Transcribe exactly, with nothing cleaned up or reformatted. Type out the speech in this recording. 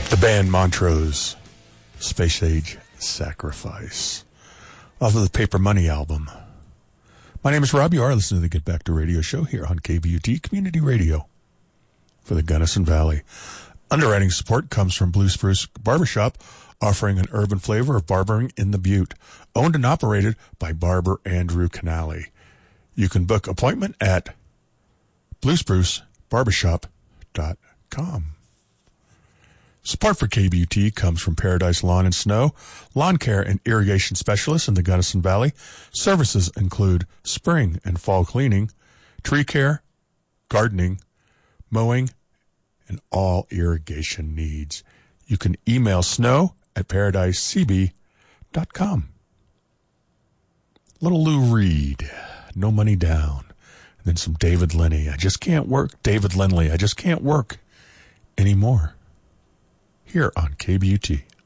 The band Montrose, Space Age Sacrifice, off of the Paper Money album. My name is Rob. You are listening to the Get Back to Radio show here on K B U T Community Radio for the Gunnison Valley. Underwriting support comes from Blue Spruce Barbershop, offering an urban flavor of barbering in the Butte. Owned and operated by Barber Andrew Canale. You can book appointment at blue spruce barbershop dot com. Support for K B U T comes from Paradise Lawn and Snow, lawn care and irrigation specialists in the Gunnison Valley. Services include spring and fall cleaning, tree care, gardening, mowing, and all irrigation needs. You can email snow at paradise c b dot com. Little Lou Reed, No Money Down. And then some David Linney. I just can't work. David Lindley, I just can't work anymore. Here on K B U T.